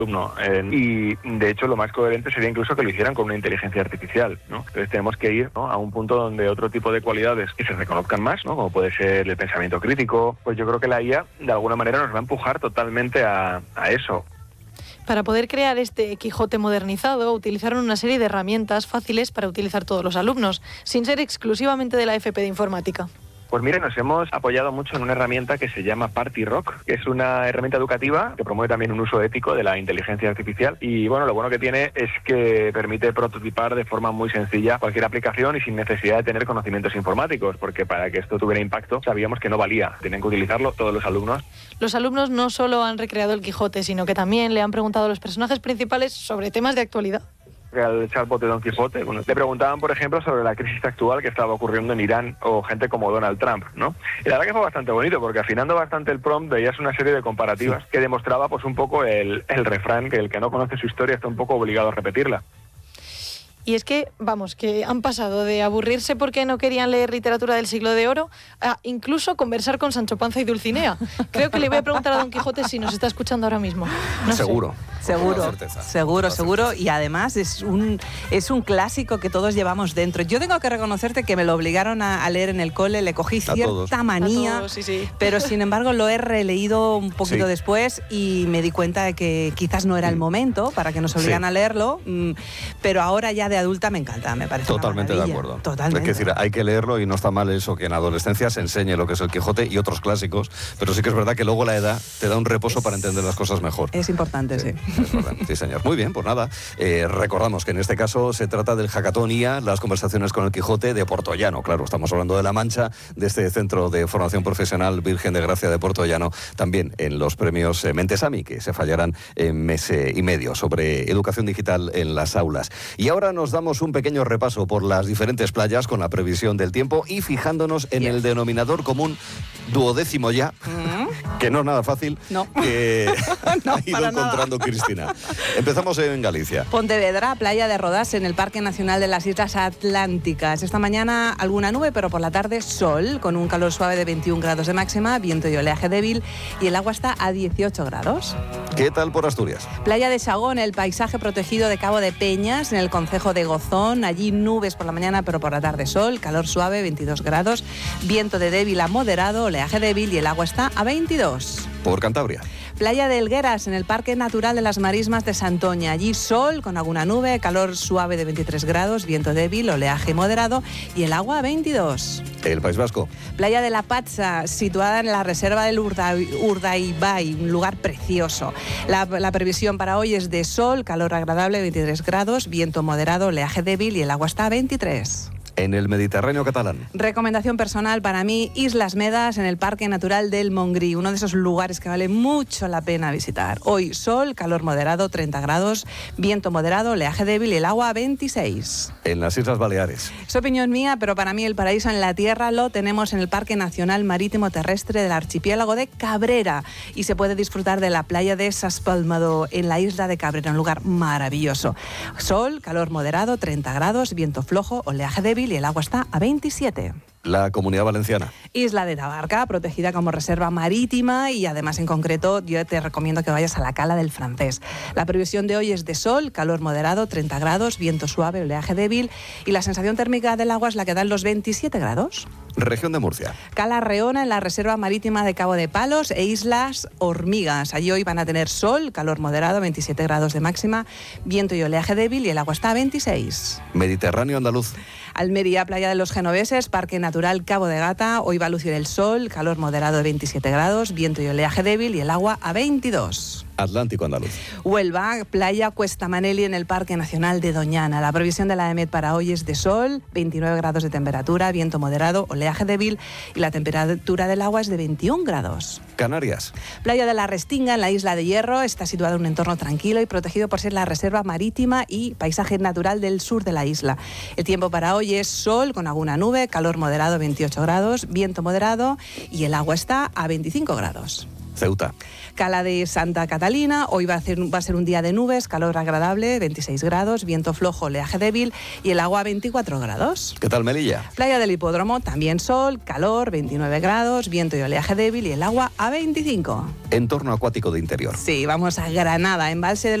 alumno. Y de hecho lo más coherente sería incluso que lo hicieran con una inteligencia artificial, ¿no? Entonces tenemos que ir, ¿no?, a un punto donde otro tipo de cualidades que se reconozcan más, ¿no?, como puede ser el pensamiento crítico, pues yo creo que la IA de alguna manera nos va a empujar totalmente a eso. Para poder crear este Quijote modernizado, utilizaron una serie de herramientas fáciles para utilizar todos los alumnos, sin ser exclusivamente de la FP de Informática. Pues mire, nos hemos apoyado mucho en una herramienta que se llama PartyRock, que es una herramienta educativa que promueve también un uso ético de la inteligencia artificial. Y bueno, lo bueno que tiene es que permite prototipar de forma muy sencilla cualquier aplicación y sin necesidad de tener conocimientos informáticos, porque para que esto tuviera impacto sabíamos que no valía, tenían que utilizarlo todos los alumnos. Los alumnos no solo han recreado el Quijote, sino que también le han preguntado a los personajes principales sobre temas de actualidad. Al chatbot de Don Quijote, bueno, le preguntaban, por ejemplo, sobre la crisis actual que estaba ocurriendo en Irán o gente como Donald Trump, ¿no? Y la verdad que fue bastante bonito, porque afinando bastante el prompt veías una serie de comparativas que demostraba pues un poco el refrán, que el que no conoce su historia está un poco obligado a repetirla. Y es que, vamos, que han pasado de aburrirse porque no querían leer literatura del siglo de oro a incluso conversar con Sancho Panza y Dulcinea. Creo que le voy a preguntar a Don Quijote si nos está escuchando ahora mismo. No seguro. sé. Seguro. Y además es un clásico que todos llevamos dentro. Yo tengo que reconocerte que me lo obligaron a leer en el cole, le cogí cierta manía, a todos, sí. Pero sin embargo lo he releído un poquito después y me di cuenta de que quizás no era el momento para que nos obligaran a leerlo, pero ahora ya de adulta me encanta, me parece totalmente una de maravilla. acuerdo. Totalmente. Es decir, hay que leerlo y no está mal eso, que en adolescencia se enseñe lo que es el Quijote y otros clásicos, pero sí que es verdad que luego la edad te da un reposo para entender las cosas mejor. Es importante, sí. Es verdad. Sí, señor. Muy bien, pues nada, recordamos que en este caso se trata del Hackathon IA, las conversaciones con el Quijote de Portollano. Claro, estamos hablando de La Mancha, de este Centro de Formación Profesional Virgen de Gracia de Portollano, también en los premios Mentesami, que se fallarán en mes y medio, sobre educación digital en las aulas. Y ahora nos damos un pequeño repaso por las diferentes playas con la previsión del tiempo y fijándonos en el denominador común duodécimo ya, que no es nada fácil, que ha ido encontrando Cristina. Empezamos en Galicia. Pontevedra, playa de Rodas, en el Parque Nacional de las Islas Atlánticas. Esta mañana alguna nube, pero por la tarde sol, con un calor suave de 21 grados de máxima, viento y oleaje débil, y el agua está a 18 grados. ¿Qué tal por Asturias? Playa de Sagón, el paisaje protegido de Cabo de Peñas, en el concejo de Gozón. Allí nubes por la mañana, pero por la tarde sol, calor suave, 22 grados, viento de débil a moderado, oleaje débil, y el agua está a 22. Por Cantabria. Playa de Helgueras, en el Parque Natural de las Marismas de Santoña. Allí sol, con alguna nube, calor suave de 23 grados, viento débil, oleaje moderado y el agua a 22. El País Vasco. Playa de La Patza, situada en la reserva del Urdaibai, un lugar precioso. La previsión para hoy es de sol, calor agradable, 23 grados, viento moderado, oleaje débil y el agua está a 23. En el Mediterráneo catalán. Recomendación personal para mí, Islas Medas, en el Parque Natural del Montgrí, uno de esos lugares que vale mucho la pena visitar. Hoy sol, calor moderado, 30 grados, viento moderado, oleaje débil y el agua a 26. En las Islas Baleares. Es opinión mía, pero para mí el paraíso en la tierra lo tenemos en el Parque Nacional Marítimo Terrestre del Archipiélago de Cabrera, y se puede disfrutar de la playa de Saspalmado en la isla de Cabrera, un lugar maravilloso. Sol, calor moderado, 30 grados, viento flojo, oleaje débil y el agua está a 27. La Comunidad Valenciana. Isla de Tabarca, protegida como reserva marítima, y además en concreto yo te recomiendo que vayas a la Cala del Francés. La previsión de hoy es de sol, calor moderado, 30 grados, viento suave, oleaje débil, y la sensación térmica del agua es la que dan los 27 grados. Región de Murcia. Cala Reona, en la reserva marítima de Cabo de Palos e Islas Hormigas. Allí hoy van a tener sol, calor moderado, 27 grados de máxima, viento y oleaje débil, y el agua está a 26. Mediterráneo andaluz. Almería, playa de los Genoveses, Parque Natural Cabo de Gata. Hoy va a lucir el sol, calor moderado de 27 grados, viento y oleaje débil y el agua a 22. Atlántico andaluz. Huelva, playa Cuesta Maneli, en el Parque Nacional de Doñana. La previsión de la EMET para hoy es de sol, 29 grados de temperatura, viento moderado, oleaje débil, y la temperatura del agua es de 21 grados. Canarias. Playa de la Restinga, en la Isla de Hierro. Está situado en un entorno tranquilo y protegido por ser la reserva marítima y paisaje natural del sur de la isla. El tiempo para hoy es sol con alguna nube, calor moderado, 28 grados, viento moderado, y el agua está a 25 grados. Ceuta. Cala de Santa Catalina, hoy va a ser un día de nubes, calor agradable, 26 grados, viento flojo, oleaje débil y el agua 24 grados. ¿Qué tal Melilla? Playa del Hipódromo, también sol, calor, 29 grados, viento y oleaje débil y el agua a 25. Entorno acuático de interior. Sí, vamos a Granada, embalse de